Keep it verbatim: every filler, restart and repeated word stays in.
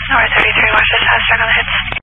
North thirty-three, watch the south, check on the hits.